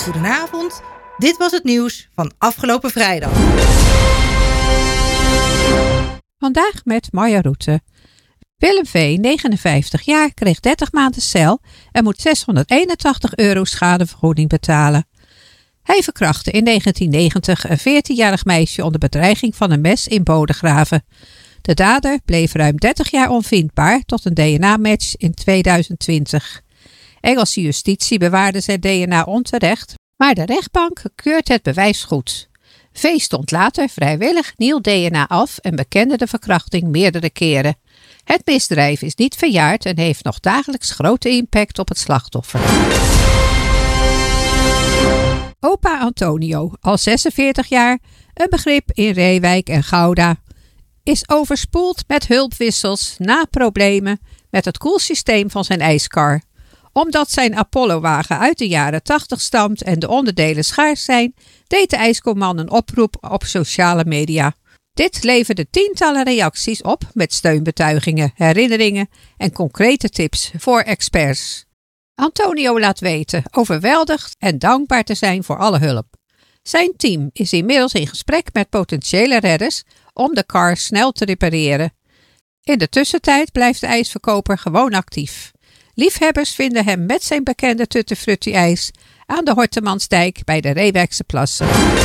goedenavond. Dit was het nieuws van afgelopen vrijdag. Vandaag met Marja Rutte. Willem V., 59 jaar, kreeg 30 maanden cel en moet €681 schadevergoeding betalen. Hij verkrachtte in 1990 een 14-jarig meisje onder bedreiging van een mes in Bodegraven. De dader bleef ruim 30 jaar onvindbaar tot een DNA-match in 2020. Engelse justitie bewaarde zijn DNA onterecht, maar de rechtbank keurt het bewijs goed. V. stond later vrijwillig nieuw DNA af en bekende de verkrachting meerdere keren. Het misdrijf is niet verjaard en heeft nog dagelijks grote impact op het slachtoffer. Opa Antonio, al 46 jaar, een begrip in Reewijk en Gouda, is overspoeld met hulpwissels na problemen met het koelsysteem van zijn ijskar. Omdat zijn Apollo-wagen uit de jaren 80 stamt en de onderdelen schaars zijn, deed de ijskoman een oproep op sociale media. Dit leverde tientallen reacties op met steunbetuigingen, herinneringen en concrete tips voor experts. Antonio laat weten overweldigd en dankbaar te zijn voor alle hulp. Zijn team is inmiddels in gesprek met potentiële redders om de kar snel te repareren. In de tussentijd blijft de ijsverkoper gewoon actief. Liefhebbers vinden hem met zijn bekende Tutti Frutti ijs aan de Hortemansdijk bij de Reewijkse Plassen.